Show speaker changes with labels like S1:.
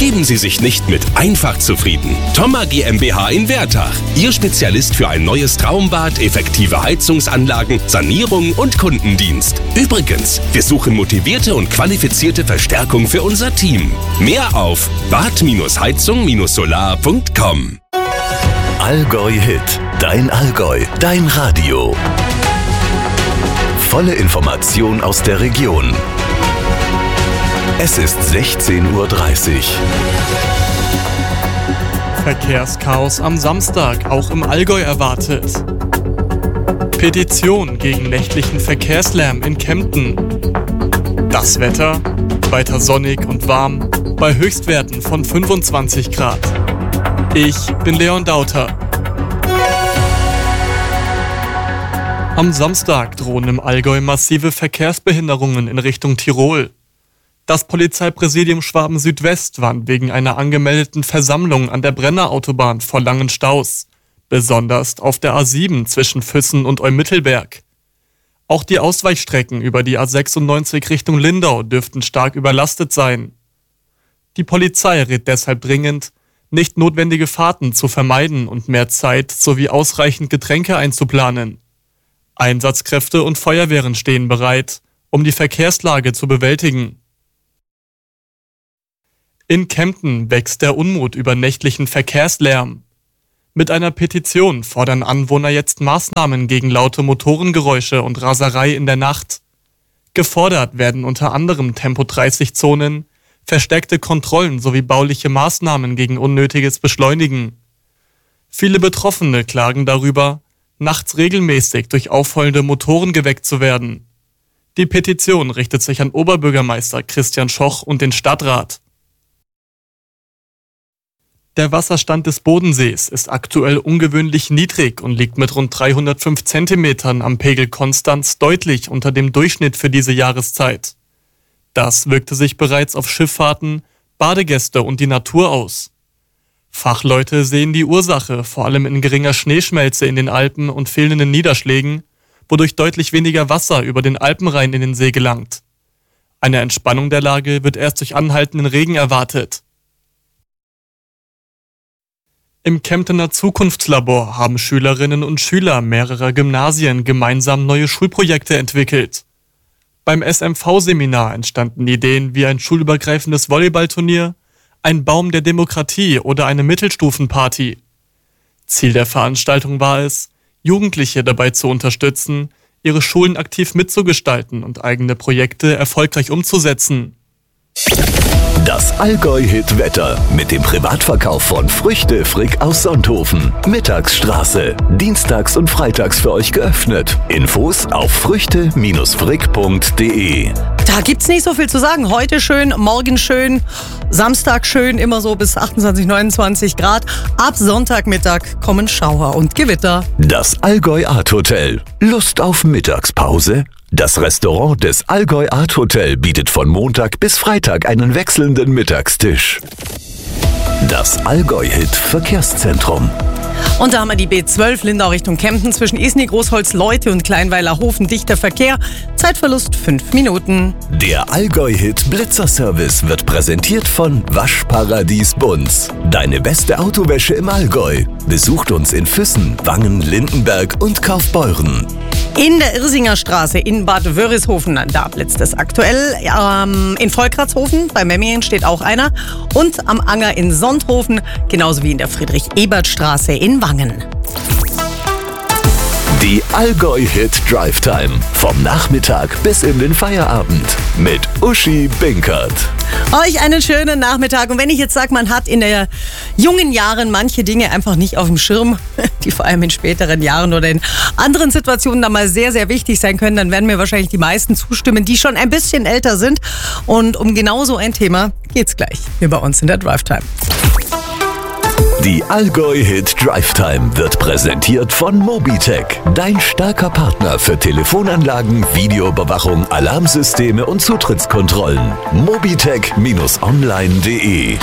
S1: Geben Sie sich nicht mit einfach zufrieden. Thoma GmbH in Wertach. Ihr Spezialist für ein neues Traumbad, effektive Heizungsanlagen, Sanierung und Kundendienst. Übrigens, wir suchen motivierte und qualifizierte Verstärkung für unser Team. Mehr auf bad-heizung-solar.com.
S2: Allgäu Hit. Dein Allgäu. Dein Radio. Volle Information aus der Region. Es ist 16:30 Uhr.
S3: Verkehrschaos am Samstag, auch im Allgäu erwartet. Petition gegen nächtlichen Verkehrslärm in Kempten. Das Wetter, weiter sonnig und warm, bei Höchstwerten von 25 Grad. Ich bin Leon Dauter. Am Samstag drohen im Allgäu massive Verkehrsbehinderungen in Richtung Tirol. Das Polizeipräsidium Schwaben-Südwest warnt wegen einer angemeldeten Versammlung an der Brennerautobahn vor langen Staus, besonders auf der A7 zwischen Füssen und Eumittelberg. Auch die Ausweichstrecken über die A96 Richtung Lindau dürften stark überlastet sein. Die Polizei rät deshalb dringend, nicht notwendige Fahrten zu vermeiden und mehr Zeit sowie ausreichend Getränke einzuplanen. Einsatzkräfte und Feuerwehren stehen bereit, um die Verkehrslage zu bewältigen. In Kempten wächst der Unmut über nächtlichen Verkehrslärm. Mit einer Petition fordern Anwohner jetzt Maßnahmen gegen laute Motorengeräusche und Raserei in der Nacht. Gefordert werden unter anderem Tempo-30-Zonen, verstärkte Kontrollen sowie bauliche Maßnahmen gegen unnötiges Beschleunigen. Viele Betroffene klagen darüber, nachts regelmäßig durch aufheulende Motoren geweckt zu werden. Die Petition richtet sich an Oberbürgermeister Christian Schoch und den Stadtrat. Der Wasserstand des Bodensees ist aktuell ungewöhnlich niedrig und liegt mit rund 305 Zentimetern am Pegel Konstanz deutlich unter dem Durchschnitt für diese Jahreszeit. Das wirkte sich bereits auf Schifffahrten, Badegäste und die Natur aus. Fachleute sehen die Ursache vor allem in geringer Schneeschmelze in den Alpen und fehlenden Niederschlägen, wodurch deutlich weniger Wasser über den Alpenrhein in den See gelangt. Eine Entspannung der Lage wird erst durch anhaltenden Regen erwartet. Im Kemptener Zukunftslabor haben Schülerinnen und Schüler mehrerer Gymnasien gemeinsam neue Schulprojekte entwickelt. Beim SMV-Seminar entstanden Ideen wie ein schulübergreifendes Volleyballturnier, ein Baum der Demokratie oder eine Mittelstufenparty. Ziel der Veranstaltung war es, Jugendliche dabei zu unterstützen, ihre Schulen aktiv mitzugestalten und eigene Projekte erfolgreich umzusetzen.
S2: Das Allgäu-Hit-Wetter mit dem Privatverkauf von Früchte Frick aus Sonthofen. Mittagsstraße. Dienstags und freitags für euch geöffnet. Infos auf früchte-frick.de.
S4: Da gibt's nicht so viel zu sagen. Heute schön, morgen schön, Samstag schön, immer so bis 28, 29 Grad. Ab Sonntagmittag kommen Schauer und Gewitter.
S2: Das Allgäu Art Hotel. Lust auf Mittagspause? Das Restaurant des Allgäu Art Hotel bietet von Montag bis Freitag einen wechselnden Mittagstisch. Das Allgäu-Hit Verkehrszentrum.
S4: Und da haben wir die B12 Lindau Richtung Kempten zwischen Isny, Großholz, Leute und Kleinweiler Hofen. Dichter Verkehr, Zeitverlust 5 Minuten.
S2: Der Allgäu-Hit Blitzerservice wird präsentiert von Waschparadies Bunz. Deine beste Autowäsche im Allgäu. Besucht uns in Füssen, Wangen, Lindenberg und Kaufbeuren.
S4: In der Irsinger Straße in Bad Wörishofen, da blitzt es aktuell. In Volkratshofen bei Memmingen steht auch einer. Und am Anger in Sonthofen, genauso wie in der Friedrich-Ebert-Straße in Wangen.
S2: Die Allgäu-Hit Drive Time. Vom Nachmittag bis in den Feierabend. Mit Uschi Binkert.
S4: Euch einen schönen Nachmittag. Und wenn ich jetzt sage, man hat in den jungen Jahren manche Dinge einfach nicht auf dem Schirm, die vor allem in späteren Jahren oder in anderen Situationen dann mal sehr, sehr wichtig sein können, dann werden mir wahrscheinlich die meisten zustimmen, die schon ein bisschen älter sind. Und um genau so ein Thema geht's gleich hier bei uns in der Drive Time.
S2: Die Allgäu-Hit Drive Time wird präsentiert von Mobitech. Dein starker Partner für Telefonanlagen, Videoüberwachung, Alarmsysteme und Zutrittskontrollen. Mobitech-online.de